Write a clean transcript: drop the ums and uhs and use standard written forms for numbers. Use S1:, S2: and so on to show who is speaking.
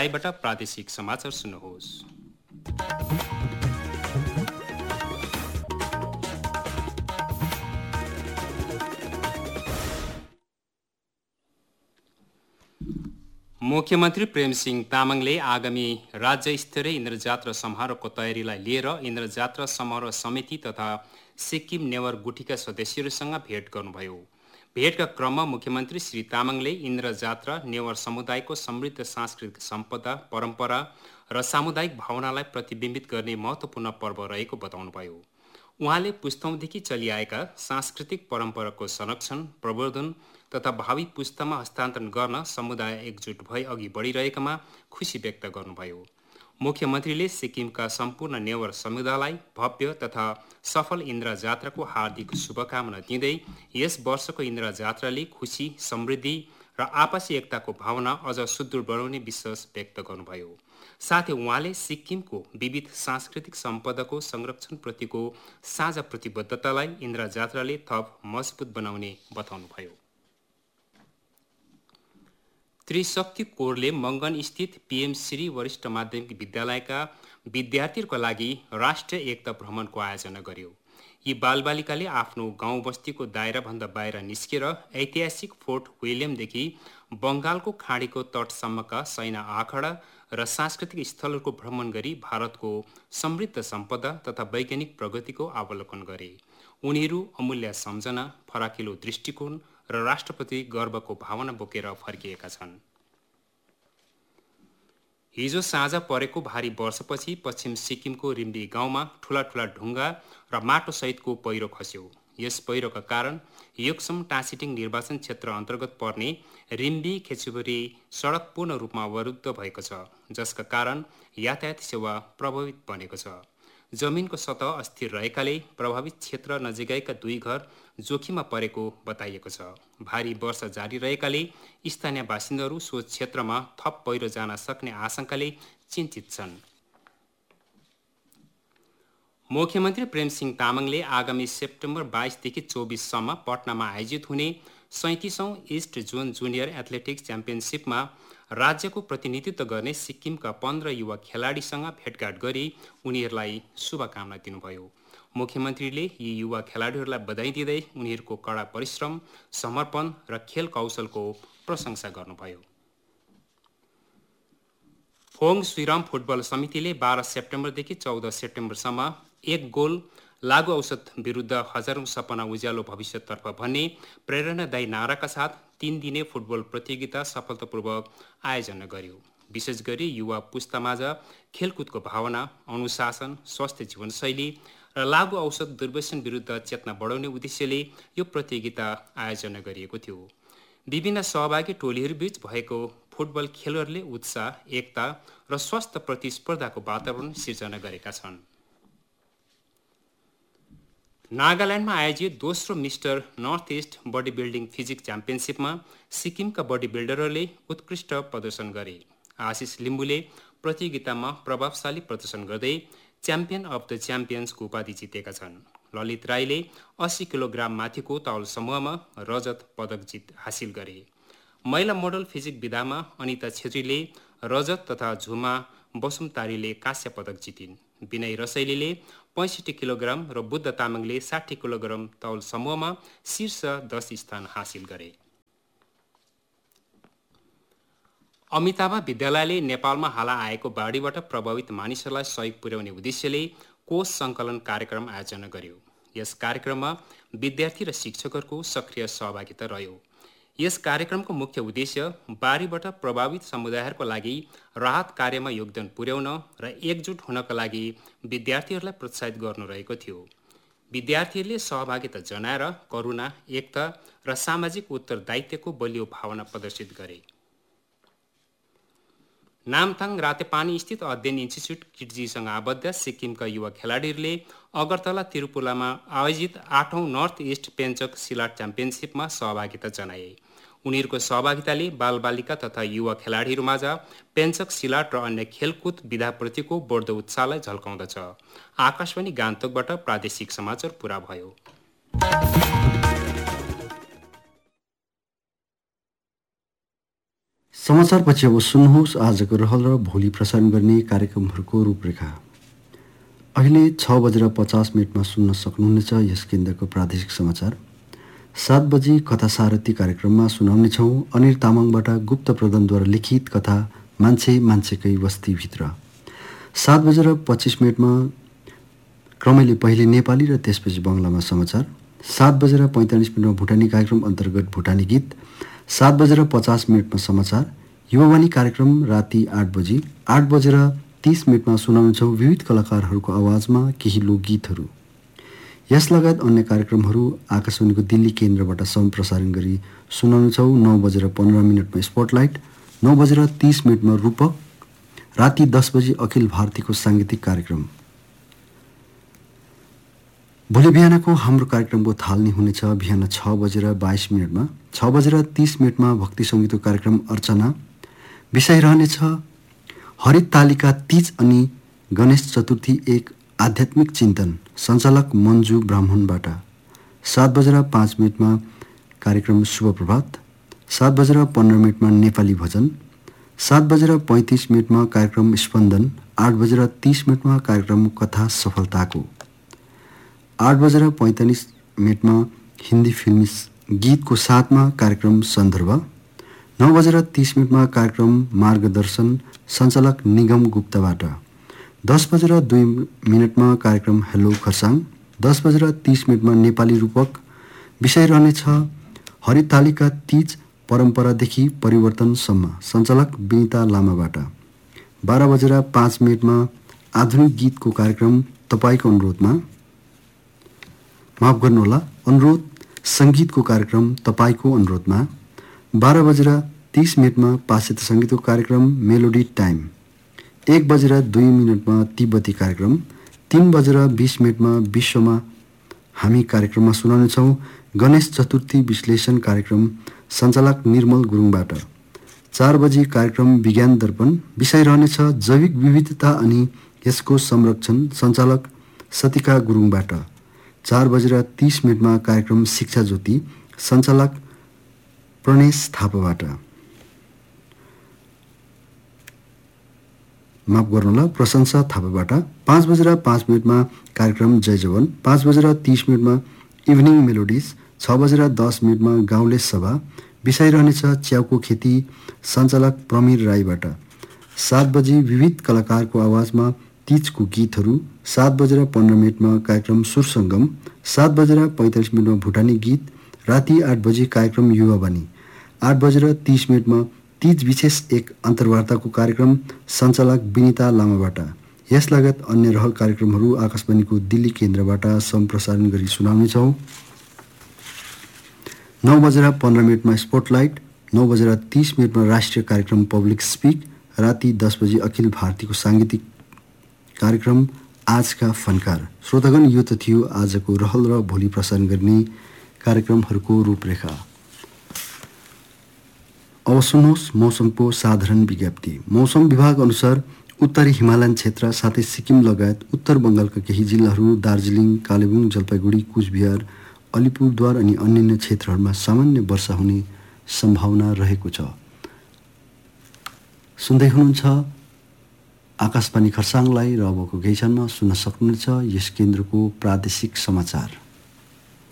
S1: तराईबाट प्रादेशिक समाचार सुन्नुहोस्। मुख्यमन्त्री प्रेमसिंह तामाङले आगामी राज्य स्तरीय इन्द्रजात्रा समारोहको तयारीलाई लिएर इन्द्रजात्रा समारोह समिति तथा सिक्किम नेवार गुठीका सदस्यहरूसँग भेट गर्नुभयो। भेटका क्रममा मुख्यमन्त्री श्री तामाङले इन्द्रजात्रा नेवार समुदायको समृद्ध सांस्कृतिक सम्पदा, परम्परा र सामुदायिक भावनालाई प्रतिबिम्बित गर्ने महत्त्वपूर्ण पर्व रहेको बताउनुभयो। उहाँले पुस्तौँदेखि चलिआएका सांस्कृतिक परम्पराको संरक्षण, प्रवर्धन तथा भावी पुस्तामा हस्तान्तरण गर्न समुदाय एकजुट भई अघि बढिरहेकामा खुसी व्यक्त गर्नुभयो। मुख्यमन्त्रीले सिक्किमका सम्पूर्ण नेवार समुदायलाई भव्य तथा सफल इन्द्र जात्राको हार्दिक शुभकामना दिँदै यस वर्षको इन्द्र जात्राले खुसी, समृद्धि र आपसी एकताको भावना अझ सुदृढ बनाउने विश्वास व्यक्त गर्नुभयो। साथै उहाँले सिक्किमको विविध सांस्कृतिक सम्पदाको संरक्षणप्रतिको साझा प्रतिबद्धतालाई इन्द्र जात्राले थप मजबुत बनाउने बताउनुभयो। त्रिशक्ति कोरले मङ्गन स्थित पीएम श्री वरिष्ठ माध्यमिक विद्यालयका विद्यार्थीहरूको लागि राष्ट्रिय एकता भ्रमणको आयोजना गर्यो। यी बालबालिकाले आफ्नो गाउँ बस्तीको दायराभन्दा बाहिर निस्केर ऐतिहासिक फोर्ट विलियमदेखि बङ्गालको खाडीको तटसम्मका सैन्य आखडा र सांस्कृतिक स्थलहरूको भ्रमण गरी भारतको समृद्ध सम्पदा तथा वैज्ञानिक प्रगतिको अवलोकन गरे। उनीहरू अमूल्य सम्झना, फराकिलो दृष्टिकोण र राष्ट्रप्रति गर्वको भावना बोकेर फर्किएका छन्। हिजो साँझ परेको भारी वर्षपछि पश्चिम सिक्किमको रिम्बी गाउँमा ठूला ठूला ढुङ्गा र माटो सहितको पहिरो खस्यो। यस पहिरोका कारण योक्सम टाँसिटिङ निर्वाचन क्षेत्र अन्तर्गत पर्ने रिम्बी खेचुबरी सडक पूर्ण रूपमा अवरुद्ध भएको छ, जसका कारण यातायात सेवा प्रभावित बनेको छ। जमिनको सतह अस्थिर रहेकाले प्रभावित क्षेत्र नजिकैका 2 घर जोखिममा परेको बताइएको छ। भारी वर्षा जारी रहेकाले स्थानीय बासिन्दाहरू सो क्षेत्रमा थप पहिरो जान सक्ने आशंकाले चिन्तित छन्। मुख्यमन्त्री प्रेमसिंह तामाङले आगामी सेप्टेम्बर 22 देखि 24 सम्म पटनामा आयोजित हुने 37औं इस्ट जोन जुनियर एथलेटिक्स च्याम्पियनसिपमा राज्यको प्रतिनिधित्व गर्ने सिक्किमका 15 युवा खेलाडीसँग भेटघाट गरी उनीहरूलाई शुभकामना दिनुभयो। मुख्यमन्त्रीले यी युवा खेलाडीहरूलाई बधाई दिँदै उनीहरूको कडा परिश्रम, समर्पण र खेल कौशलको प्रशंसा गर्नुभयो। फोङ श्रीराम फुटबल समितिले 12 सेप्टेम्बरदेखि 14 सेप्टेम्बरसम्म 1 गोल लागु औषध विरुद्ध हजारौं सपना उज्यालो भविष्यतर्फ भन्ने प्रेरणादायी नाराका साथ 3 दिने फुटबल प्रतियोगिता सफलतापूर्वक आयोजना गर्यो। विशेष गरी युवा पुस्तामाझ खेलकुदको भावना, अनुशासन, स्वस्थ जीवनशैली र लागु औषध दुर्व्यसन विरुद्ध चेतना बढाउने उद्देश्यले यो प्रतियोगिता आयोजना गरिएको थियो। विभिन्न सहभागी टोलीहरूबीच भएको फुटबल खेलहरूले उत्साह, एकता र स्वस्थ प्रतिस्पर्धाको वातावरण सिर्जना गरेका छन्। नागाल्यान्डमा आयोजित दोस्रो mister north east body building physique च्याम्पियनसिपमा सिक्किमका बडी बिल्डरहरूले उत्कृष्ट प्रदर्शन गरे। आशिष लिम्बुले प्रतियोगितामा प्रभावशाली प्रदर्शन गर्दै च्याम्पियन अफ द च्याम्पियन्सको उपाधि जितेका छन्। ललित राईले 80 किलोग्राम माथिको तौल समूहमा रजत पदक हासिल गरे। महिला मोडल फिजिक विधामा अनिता छेत्रीले रजत तथा झुमा बसुमतारीले काँस्य पदक जितिन्। विनय रसैलीले 65 किलोग्राम र बुद्ध तामाङले 60 किलोग्राम तौल समूहमा शीर्ष 10 स्थान हासिल गरे। अमिताभा विद्यालयले नेपालमा हाल आएको बाढीबाट प्रभावित मानिसहरूलाई सहयोग पुर्याउने उद्देश्यले कोष सङ्कलन कार्यक्रम आयोजना गर्यो। यस कार्यक्रममा विद्यार्थी र शिक्षकहरूको सक्रिय सहभागिता रह्यो। यस कार्यक्रमको मुख्य उद्देश्य बाढीबाट प्रभावित समुदायहरूको लागि राहत कार्यमा योगदान पुर्याउन र एकजुट हुनका लागि विद्यार्थीहरूलाई प्रोत्साहित गर्नु रहेको थियो। विद्यार्थीहरूले सहभागिता जनाएर करुणा, एकता र सामाजिक उत्तरदायित्वको बलियो भावना प्रदर्शित गरे। नामथाङ रातेपानी स्थित अध्ययन इन्स्टिच्युट किर्जीसँग आबद्ध सिक्किमका युवा खेलाडीहरूले अगरतला तिरुपुलामा आयोजित 8औं नर्थ इस्ट पेन्चक सिलाट च्याम्पियनसिपमा सहभागिता जनाए। उनीहरूको सहभागिताले बालबालिका तथा युवा खेलाडीहरूमाझ पेन्चक सिलाट र अन्य खेलकुद विधाप्रतिको बढ्दो उत्साहलाई झल्काउँदछ। आकाशवाणी गान्तोकबाट प्रादेशिक समाचार पूरा भयो।
S2: समाचारपछि अब सुन्नुहोस् आजको रहल र भोलि प्रसारण गर्ने कार्यक्रमहरूको रूपरेखा। अहिले 6:50 सुन्न सक्नुहुनेछ यस केन्द्रको प्रादेशिक समाचार। 7 बजी कथा सारथी कार्यक्रममा सुनाउनेछौँ अनिल तामाङबाट गुप्त प्रधानद्वारा लिखित कथा मान्छे मान्छेकै बस्तीभित्र। 7:25 क्रमैले पहिले नेपाली र त्यसपछि बङ्गलामा समाचार। 7:45 भुटानी कार्यक्रम अन्तर्गत भुटानी गीत। 7:50 समाचार। युवावाणी कार्यक्रम राति 8 बजी। 8:30 सुनाउनेछौँ विविध कलाकारहरूको आवाजमा केही लोकगीतहरू। यस लगायत अन्य कार्यक्रमहरू आकाशवाणीको दिल्ली केन्द्रबाट सम्प्रसारण गरी सुनाउनेछौँ। 9:15 स्पटलाइट। 9:30 रूपक। राति 10 बजी अखिल भारतीयको साङ्गीतिक कार्यक्रम। भोलि बिहानको हाम्रो कार्यक्रमको थालनी हुनेछ बिहान 6:22। 6:30 भक्ति सङ्गीतको कार्यक्रम अर्चना। विषय रहनेछ हरित तालिका तीज अनि गणेश चतुर्थी एक आध्यात्मिक चिन्तन। सञ्चालक मन्जु ब्राह्मणबाट। 7:05 कार्यक्रम शुभ प्रभात। 7:15 नेपाली भजन। 7:35 कार्यक्रम स्पन्दन। 8:30 कार्यक्रम कथा सफलताको। 8:45 हिन्दी फिल्मी गीतको साथमा कार्यक्रम सन्दर्भ। 9:30 कार्यक्रम मार्गदर्शन सञ्चालक निगम गुप्ताबाट। 10:02 कार्यक्रम हेलो खरसाङ। 10:30 नेपाली रूपक। विषय रहनेछ हरितालिका तीज परम्परादेखि परिवर्तनसम्म। सञ्चालक विनिता लामाबाट। 12:05 आधुनिक गीतको कार्यक्रम तपाईँको अनुरोधमा। माफ गर्नुहोला, अनुरोध सङ्गीतको कार्यक्रम तपाईँको अनुरोधमा। 12:30 पाश्चात्य सङ्गीतको कार्यक्रम मेलोडी टाइम। 1:02 तिब्बती कार्यक्रम। 3:20 विश्वमा हामी कार्यक्रममा सुनाउनेछौँ गणेश चतुर्थी विश्लेषण कार्यक्रम। सञ्चालक निर्मल गुरुङबाट। 4 बजी कार्यक्रम विज्ञान दर्पण। विषय रहनेछ जैविक विविधता अनि यसको संरक्षण। सञ्चालक सतिका गुरुङबाट। 4:30 कार्यक्रम शिक्षा ज्योति। सञ्चालक प्रणेश थापाबाट। माफ गर्नुहोला, प्रशंसा थापाबाट। 5:05 कार्यक्रम जय जवान। 5:30 इभिनिङ मेलोडिज। 6:10 गाउँले सभा। विषय रहनेछ च्याउको खेती। सञ्चालक प्रमीर राईबाट। 7 बजी विविध कलाकारको आवाजमा तीजको गीतहरू। 7:15 कार्यक्रम सुरसङ्गम। 7:45 भुटानी गीत। राति 8 बजी कार्यक्रम युवावाणी। 8:30 तीज विशेष एक अन्तर्वार्ताको कार्यक्रम। सञ्चालक विनिता लामाबाट। यस लगायत अन्य रहल कार्यक्रमहरू आकाशवाणीको दिल्ली केन्द्रबाट सम्प्रसारण गरी सुनाउनेछौँ। 9:15 स्पटलाइट। 9:30 राष्ट्रिय कार्यक्रम पब्लिक स्पिक। राति 10 बजी अखिल भारतीयको साङ्गीतिक कार्यक्रम आजका फनकार। श्रोतागण, यो त थियो आजको रहल र भोलि प्रसारण गर्ने कार्यक्रमहरूको रूपरेखा। अब सुन्नुहोस् मौसमको साधारण विज्ञप्ति। मौसम विभाग अनुसार उत्तरी हिमालयन क्षेत्र साथै सिक्किम लगायत उत्तर बङ्गालका केही जिल्लाहरू, दार्जिलिङ, कालेबुङ, जलपाइगुडी, कुचबिहार, अलिपुरद्वार अनि अन्य क्षेत्रहरूमा सामान्य वर्षा हुने सम्भावना रहेको छ। सुन्दै हुनुहुन्छ आकाशवाणी खरसाङलाई र अबको केही क्षणमा सुन्न सक्नुहुनेछ यस केन्द्रको प्रादेशिक समाचार।